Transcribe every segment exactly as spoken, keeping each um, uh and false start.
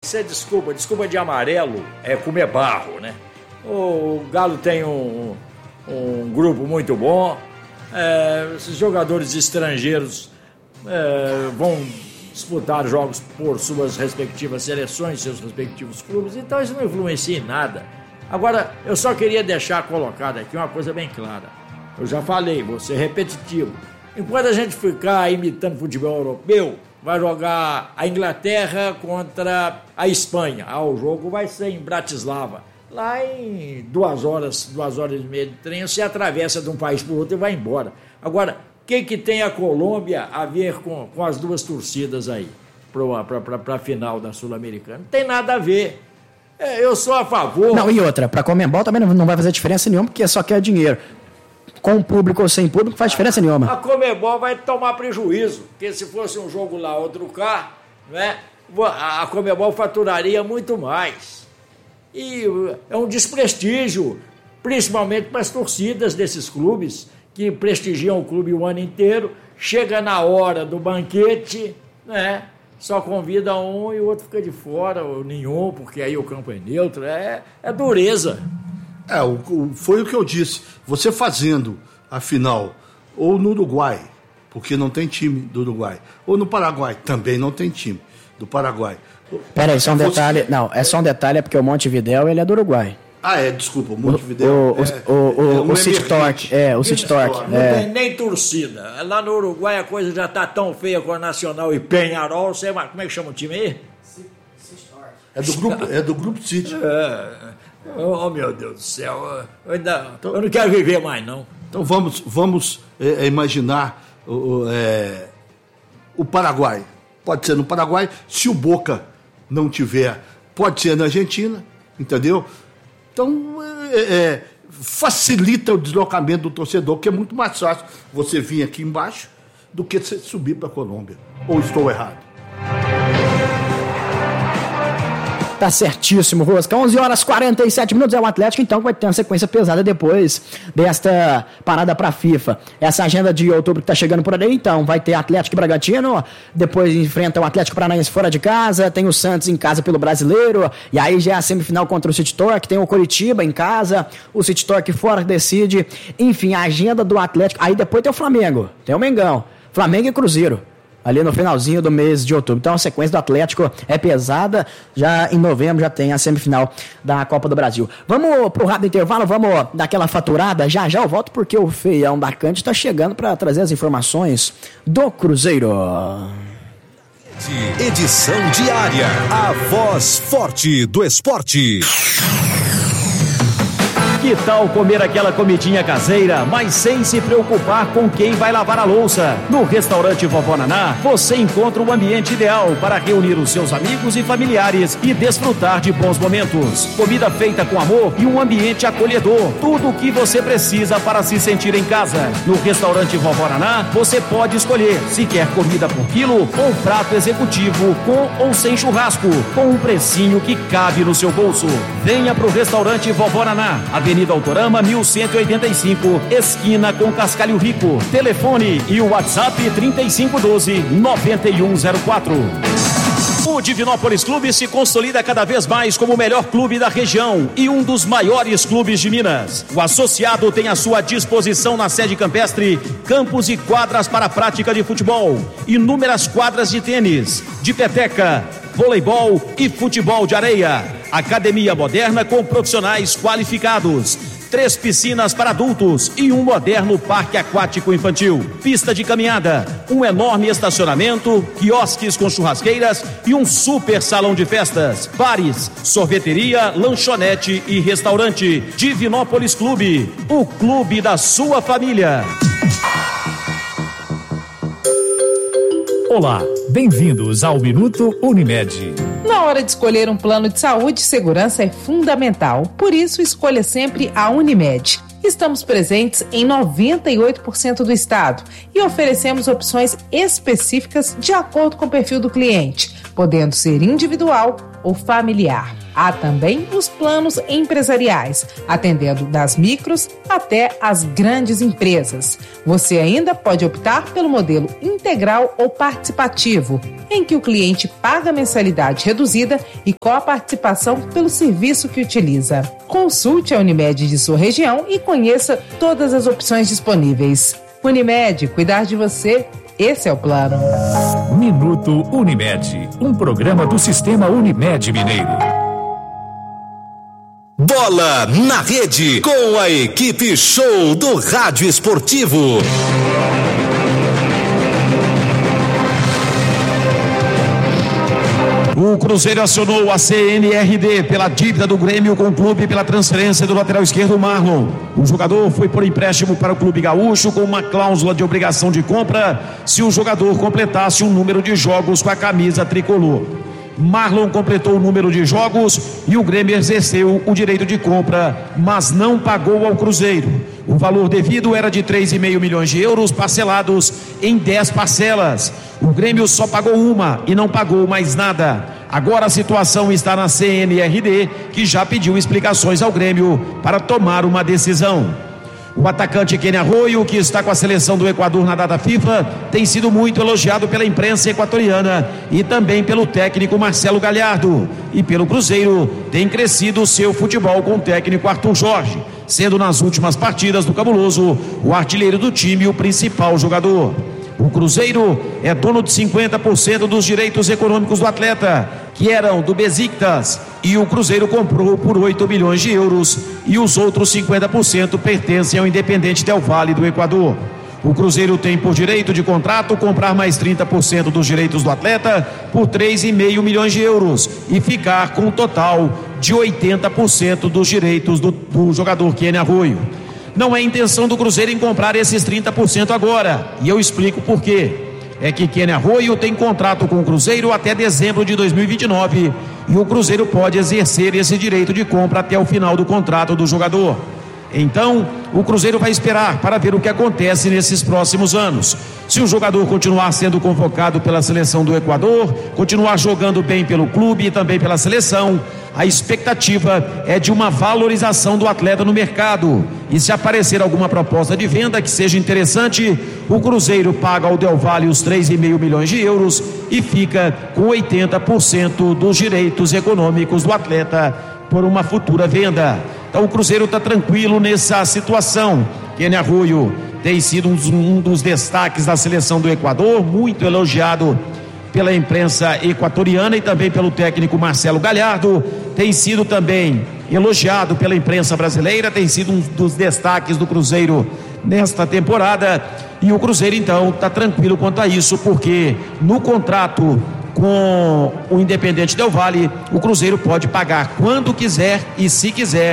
você desculpa, desculpa de amarelo é comer barro, né? O Galo tem um, um grupo muito bom, é, esses jogadores estrangeiros é, vão disputar jogos por suas respectivas seleções, seus respectivos clubes, então isso não influencia em nada. Agora, eu só queria deixar colocado aqui uma coisa bem clara. Eu já falei, vou ser repetitivo. Enquanto a gente ficar imitando futebol europeu, vai jogar a Inglaterra contra a Espanha. Ah, o jogo vai ser em Bratislava. Lá em duas horas, duas horas e meia de trem, você atravessa de um país para o outro e vai embora. Agora, o que, que tem a Colômbia a ver com, com as duas torcidas aí, para a final da Sul-Americana? Não tem nada a ver. É, eu sou a favor... Não, e outra, para a Conmebol também não, não vai fazer diferença nenhuma, porque só quer dinheiro. Com público ou sem público, faz diferença nenhuma. A Conmebol vai tomar prejuízo, porque se fosse um jogo lá, outro cá, né, a Conmebol faturaria muito mais. E é um desprestígio, principalmente para as torcidas desses clubes, que prestigiam o clube o ano inteiro, chega na hora do banquete, né, só convida um e o outro fica de fora, ou nenhum, porque aí o campo é neutro, é, é dureza. É, o, o, foi o que eu disse. Você fazendo a final ou no Uruguai, porque não tem time do Uruguai, ou no Paraguai, também não tem time do Paraguai. Peraí, só um detalhe. Não, é só um detalhe, é porque o Montevidéu, ele é do Uruguai. Ah, é, desculpa, o Montevidéu. O, o, é, o, o, é o City Torque, é, o City Torque. Não é. tem nem torcida. Lá no Uruguai a coisa já tá tão feia com a Nacional e Peñarol. Você, como é que chama o time aí? City Torque. É do grupo, é do grupo City. É. Oh, meu Deus do céu. Eu, ainda, então, eu não quero viver mais, não. Então vamos, vamos é, imaginar o, é, o Paraguai. Pode ser no Paraguai, se o Boca não tiver, pode ser na Argentina, entendeu? Então, é, é, facilita o deslocamento do torcedor, que é muito mais fácil você vir aqui embaixo do que você subir para a Colômbia. Ou estou errado? Tá certíssimo, Rosca. onze horas e quarenta e sete minutos é o Atlético, então, que vai ter uma sequência pesada depois desta parada pra FIFA. Essa agenda de outubro que tá chegando por aí, então, vai ter Atlético e Bragantino, depois enfrenta o Atlético Paranaense fora de casa, tem o Santos em casa pelo Brasileiro, e aí já é a semifinal contra o City Torque, tem o Coritiba em casa, o City Torque fora decide, enfim, a agenda do Atlético. Aí depois tem o Flamengo, tem o Mengão, Flamengo e Cruzeiro, ali no finalzinho do mês de outubro. Então a sequência do Atlético é pesada. Já em novembro já tem a semifinal da Copa do Brasil. Vamos pro rápido intervalo, vamos dar aquela faturada. Já já eu volto porque o feião da Cante está chegando para trazer as informações do Cruzeiro. Edição diária. A voz forte do esporte. Que tal comer aquela comidinha caseira, mas sem se preocupar com quem vai lavar a louça? No restaurante Vovó Naná, você encontra o ambiente ideal para reunir os seus amigos e familiares e desfrutar de bons momentos. Comida feita com amor e um ambiente acolhedor. Tudo o que você precisa para se sentir em casa. No restaurante Vovó Naná, você pode escolher se quer comida por quilo ou prato executivo com ou sem churrasco, com um precinho que cabe no seu bolso. Venha pro restaurante Vovó Naná, Avenida Autorama mil cento e oitenta e cinco, esquina com Cascalho Rico. Telefone e o WhatsApp trinta e cinco doze, noventa e um zero quatro. O Divinópolis Clube se consolida cada vez mais como o melhor clube da região e um dos maiores clubes de Minas. O associado tem à sua disposição na sede campestre campos e quadras para a prática de futebol, inúmeras quadras de tênis, de peteca, voleibol e futebol de areia. Academia moderna com profissionais qualificados. Três piscinas para adultos e um moderno parque aquático infantil. Pista de caminhada, um enorme estacionamento, quiosques com churrasqueiras e um super salão de festas. Bares, sorveteria, lanchonete e restaurante. Divinópolis Clube, o clube da sua família. Olá, bem-vindos ao Minuto Unimed. Na hora de escolher um plano de saúde, segurança é fundamental. Por isso, escolha sempre a Unimed. Estamos presentes em noventa e oito por cento do estado e oferecemos opções específicas de acordo com o perfil do cliente, podendo ser individual ou familiar. Há também os planos empresariais, atendendo das micros até as grandes empresas. Você ainda pode optar pelo modelo integral ou participativo, em que o cliente paga mensalidade reduzida e com a participação pelo serviço que utiliza. Consulte a Unimed de sua região e conheça todas as opções disponíveis. Unimed, cuidar de você, esse é o plano. Minuto Unimed, um programa do Sistema Unimed Mineiro. Bola na Rede, com a equipe show do Rádio Esportivo. O Cruzeiro acionou a C N R D pela dívida do Grêmio com o clube pela transferência do lateral esquerdo Marlon. O jogador foi por empréstimo para o clube gaúcho com uma cláusula de obrigação de compra se o jogador completasse um número de jogos com a camisa tricolor. Marlon completou o número de jogos e o Grêmio exerceu o direito de compra, mas não pagou ao Cruzeiro. O valor devido era de três vírgula cinco milhões de euros parcelados em dez parcelas. O Grêmio só pagou uma e não pagou mais nada. Agora a situação está na C N R D, que já pediu explicações ao Grêmio para tomar uma decisão. O atacante Kenny Arroyo, que está com a seleção do Equador na data FIFA, tem sido muito elogiado pela imprensa equatoriana e também pelo técnico Marcelo Galhardo. E pelo Cruzeiro tem crescido o seu futebol com o técnico Arthur Jorge, sendo nas últimas partidas do Cabuloso o artilheiro do time e o principal jogador. O Cruzeiro é dono de cinquenta por cento dos direitos econômicos do atleta, que eram do Besiktas, e o Cruzeiro comprou por oito milhões de euros e os outros cinquenta por cento pertencem ao Independente Del Valle do Equador. O Cruzeiro tem por direito de contrato comprar mais trinta por cento dos direitos do atleta por três vírgula cinco milhões de euros e ficar com um total de oitenta por cento dos direitos do, do jogador Kenny Arroyo. Não é intenção do Cruzeiro em comprar esses trinta por cento agora, e eu explico por quê. É que Kenny Arroyo tem contrato com o Cruzeiro até dezembro de dois mil e vinte e nove e o Cruzeiro pode exercer esse direito de compra até o final do contrato do jogador. Então, o Cruzeiro vai esperar para ver o que acontece nesses próximos anos. Se o jogador continuar sendo convocado pela seleção do Equador, continuar jogando bem pelo clube e também pela seleção, a expectativa é de uma valorização do atleta no mercado. E se aparecer alguma proposta de venda que seja interessante, o Cruzeiro paga ao Del Valle os três vírgula cinco milhões de euros e fica com oitenta por cento dos direitos econômicos do atleta por uma futura venda. Então o Cruzeiro está tranquilo nessa situação. Kenny Arroyo tem sido um dos, um dos destaques da seleção do Equador, muito elogiado pela imprensa equatoriana e também pelo técnico Marcelo Galhardo. Tem sido também elogiado pela imprensa brasileira, tem sido um dos destaques do Cruzeiro nesta temporada. E o Cruzeiro então está tranquilo quanto a isso, porque no contrato com o Independente Del Valle, o Cruzeiro pode pagar quando quiser e se quiser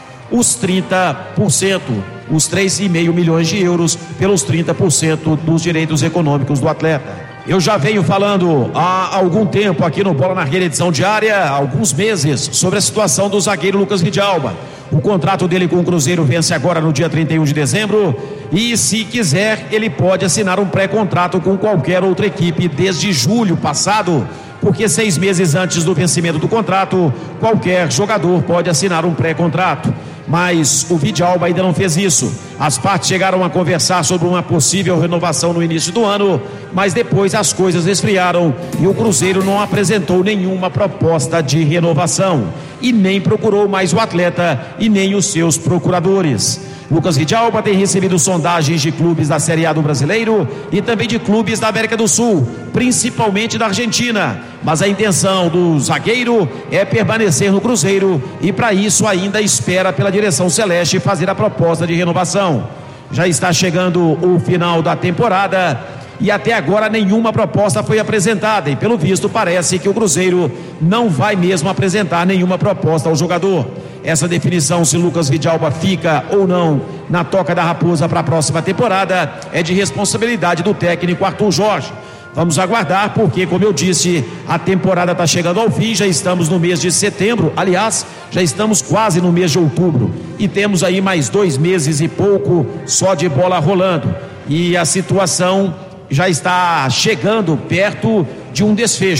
os trinta por cento, os três vírgula cinco milhões de euros pelos trinta por cento dos direitos econômicos do atleta. Eu já venho falando há algum tempo aqui no Bola na Rede, edição diária, há alguns meses, sobre a situação do zagueiro Lucas Vidalba. O contrato dele com o Cruzeiro vence agora no dia trinta e um de dezembro e, se quiser, ele pode assinar um pré-contrato com qualquer outra equipe desde julho passado, porque seis meses antes do vencimento do contrato, qualquer jogador pode assinar um pré-contrato. Mas o Vidalba ainda não fez isso. As partes chegaram a conversar sobre uma possível renovação no início do ano, mas depois as coisas esfriaram e o Cruzeiro não apresentou nenhuma proposta de renovação e nem procurou mais o atleta e nem os seus procuradores. Lucas Vidalba tem recebido sondagens de clubes da Série A do Brasileiro e também de clubes da América do Sul, principalmente da Argentina, mas a intenção do zagueiro é permanecer no Cruzeiro e para isso ainda espera pela direção celeste fazer a proposta de renovação. Já está chegando o final da temporada e até agora nenhuma proposta foi apresentada e, pelo visto, parece que o Cruzeiro não vai mesmo apresentar nenhuma proposta ao jogador. Essa definição, se Lucas Vidalba fica ou não na Toca da Raposa para a próxima temporada, é de responsabilidade do técnico Arthur Jorge. Vamos aguardar, porque, como eu disse, a temporada está chegando ao fim, já estamos no mês de setembro, aliás, já estamos quase no mês de outubro, e temos aí mais dois meses e pouco só de bola rolando, e a situação já está chegando perto de um desfecho.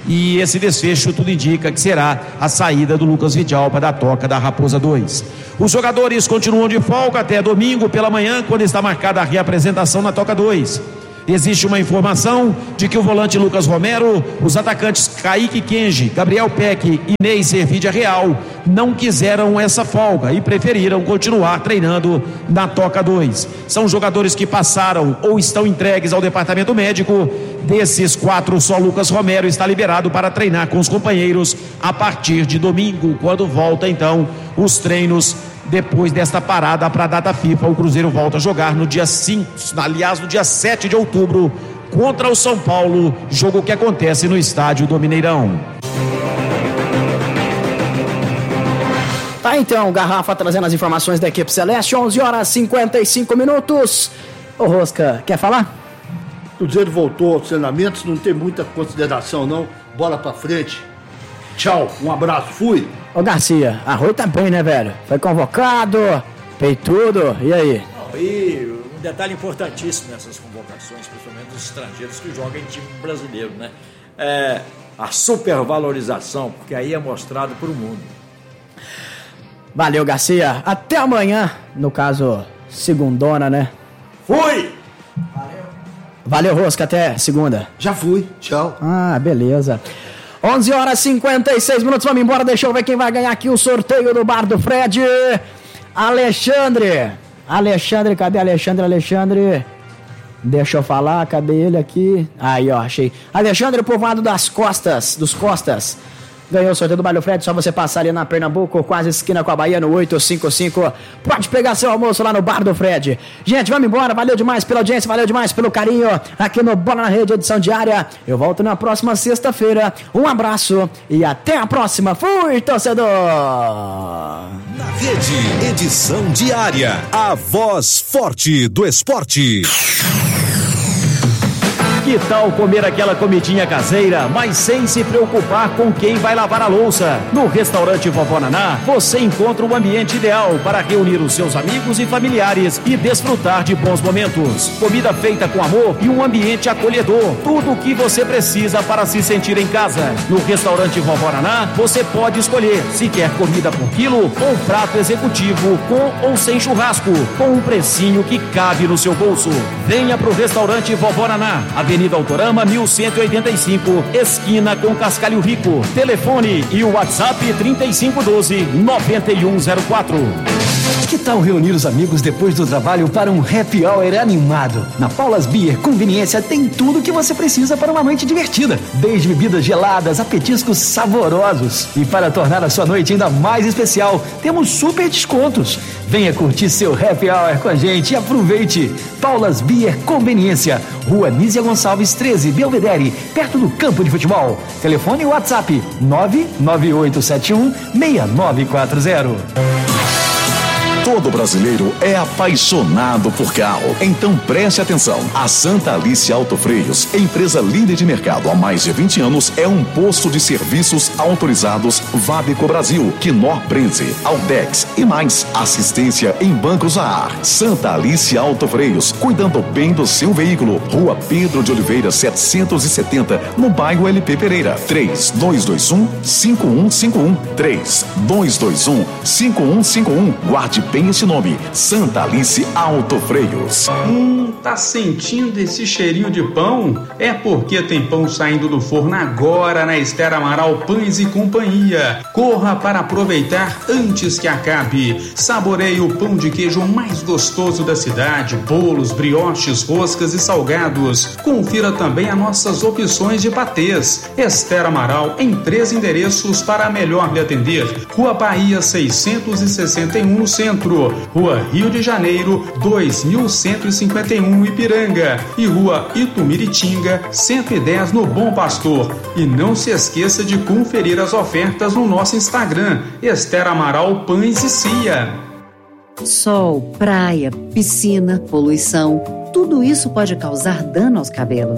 E esse desfecho tudo indica que será a saída do Lucas Vidal da toca da Raposa dois. Os jogadores continuam de folga até domingo pela manhã, quando está marcada a reapresentação na toca dois. Existe uma informação de que o volante Lucas Romero, os atacantes Kaique Kenji, Gabriel Peck e Ney Servídia Real não quiseram essa folga e preferiram continuar treinando na toca dois. São jogadores que passaram ou estão entregues ao departamento médico. Desses quatro, só Lucas Romero está liberado para treinar com os companheiros a partir de domingo, quando volta então os treinos. Depois desta parada para a data FIFA, o Cruzeiro volta a jogar no dia cinco, aliás, no dia sete de outubro, contra o São Paulo, jogo que acontece no estádio do Mineirão. Tá então, Garrafa trazendo as informações da equipe celeste, onze horas e cinquenta e cinco minutos. Ô Rosca, quer falar? O Cruzeiro voltou aos treinamentos, não tem muita consideração não, bola pra frente. Tchau, um abraço, fui. Ô Garcia, Arroio tá bem, né, velho? Foi convocado, peitudo, e aí? Não, e um detalhe importantíssimo nessas convocações, principalmente dos estrangeiros que jogam em time brasileiro, né? É a supervalorização, porque aí é mostrado pro mundo. Valeu, Garcia. Até amanhã, no caso, segundona, né? Fui! Valeu. Valeu, Rosca, até segunda. Já fui, tchau. Ah, beleza. onze horas e cinquenta e seis minutos, vamos embora, deixa eu ver quem vai ganhar aqui o sorteio do Bar do Fred. Alexandre. Alexandre, cadê Alexandre? Alexandre. Deixa eu falar, cadê ele aqui? Aí, ó, achei. Alexandre, povoado das Costas, dos Costas. Ganhou o sorteio do Bar do Fred, só você passar ali na Pernambuco, quase esquina com a Bahia, no oito cinco cinco. Pode pegar seu almoço lá no Bar do Fred. Gente, vamos embora, valeu demais pela audiência, valeu demais pelo carinho aqui no Bola na Rede, edição diária. Eu volto na próxima sexta-feira. Um abraço e até a próxima. Fui, torcedor! Na Rede, edição diária. A voz forte do esporte. Que tal comer aquela comidinha caseira, mas sem se preocupar com quem vai lavar a louça? No restaurante Vovó Naná, você encontra o ambiente ideal para reunir os seus amigos e familiares e desfrutar de bons momentos. Comida feita com amor e um ambiente acolhedor. Tudo o que você precisa para se sentir em casa. No restaurante Vovó Naná, você pode escolher se quer comida por quilo ou prato executivo com ou sem churrasco, com um precinho que cabe no seu bolso. Venha pro restaurante Vovó Naná, Avenida Autorama mil cento e oitenta e cinco, esquina com Cascalho Rico. Telefone e o WhatsApp trinta e cinco doze, noventa e um zero quatro. Que tal reunir os amigos depois do trabalho para um happy hour animado? Na Paulas Beer Conveniência tem tudo o que você precisa para uma noite divertida, desde bebidas geladas a petiscos saborosos. E para tornar a sua noite ainda mais especial, temos super descontos. Venha curtir seu happy hour com a gente e aproveite. Paulas Beer Conveniência, Rua Nízia Gonçalves treze, Belvedere, perto do campo de futebol. Telefone e WhatsApp nove nove oito sete um seis nove quatro zero. Todo brasileiro é apaixonado por carro. Então preste atenção. A Santa Alice Autofreios, empresa líder de mercado há mais de vinte anos, é um posto de serviços autorizados Vabeco Brasil, Knorr Prenze, Altex e mais. Assistência em bancos a ar. Santa Alice Autofreios, cuidando bem do seu veículo. Rua Pedro de Oliveira setecentos e setenta, no bairro L P Pereira. três dois dois um, cinco um cinco um. três dois dois um, cinco um cinco um. Guarde bem esse nome, Santa Alice Autofreios. Hum, tá sentindo esse cheirinho de pão? É porque tem pão saindo do forno agora na Esther Amaral Pães e Companhia. Corra para aproveitar antes que acabe. Saboreie o pão de queijo mais gostoso da cidade, bolos, brioches, roscas e salgados. Confira também as nossas opções de patês. Esther Amaral em três endereços para melhor lhe atender. Rua Bahia seiscentos e sessenta e um no centro. Rua Rio de Janeiro, dois mil cento e cinquenta e um, Ipiranga, e Rua Itumiritinga, cento e dez, no Bom Pastor. E não se esqueça de conferir as ofertas no nosso Instagram, Esther Amaral Pães e Cia. Sol, praia, piscina, poluição, tudo isso pode causar dano aos cabelos.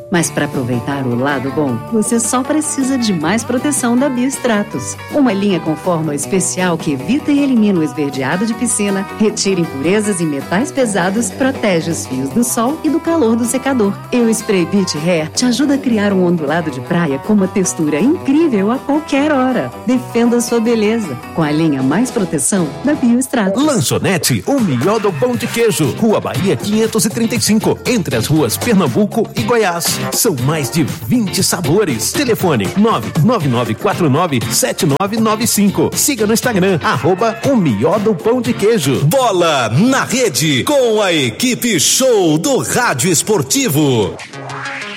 Mas para aproveitar o lado bom, você só precisa de mais proteção da Biostratos. Uma linha com fórmula especial que evita e elimina o esverdeado de piscina, retira impurezas e metais pesados, protege os fios do sol e do calor do secador. E o Spray Beach Hair te ajuda a criar um ondulado de praia com uma textura incrível a qualquer hora. Defenda sua beleza com a linha mais proteção da Biostratos. Lanchonete O Miodo Pão de Queijo, Rua Bahia quinhentos e trinta e cinco, entre as ruas Pernambuco e Goiás. São mais de vinte sabores. Telefone nove nove nove quatro nove sete nove nove cinco. Siga no Instagram, arroba O Miodo Pão de Queijo. Bola na Rede, com a equipe show do Rádio Esportivo.